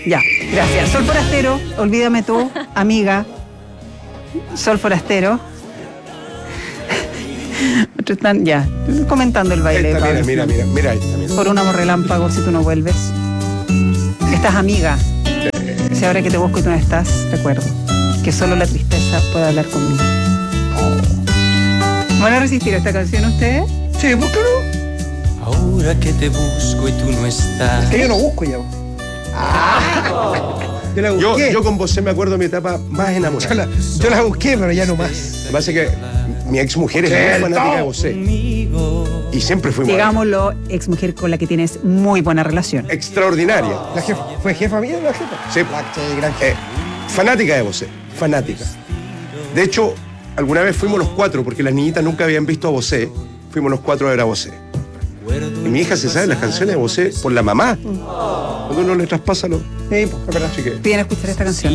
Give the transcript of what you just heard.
Ya, gracias. Sol Forastero, olvídame tú, amiga. Sol Forastero. Otros están ya comentando el baile. Esta, Pablo. mira, ahí está, Por un amor relámpago si tú no vuelves. Estás amiga. Si ahora que te busco y tú no estás, recuerdo que solo la tristeza puede hablar conmigo. ¿Van a resistir esta canción ustedes? Sí, ¿por qué no? Ahora que te busco y tú no estás. Es que yo no busco ya. Yo la busqué. Yo con Bosé me acuerdo de mi etapa más enamorada. Yo la busqué, pero ya no más. Lo que pasa es que mi ex mujer es muy fanática de Bosé. Y siempre fuimos Digámoslo, ex mujer con la que tienes muy buena relación. extraordinaria. La jefa, ¿fue jefa mía la jefa? Sí. Gran jefa. Fanática de Bosé, fanática. De hecho, alguna vez fuimos los cuatro, porque las niñitas nunca habían visto a Bosé. Fuimos los cuatro a ver a Bosé. Y mi hija se sabe las canciones de Bosé por la mamá. Cuando uno le traspasa los... Sí, es verdad. Así que... Piden escuchar esta canción.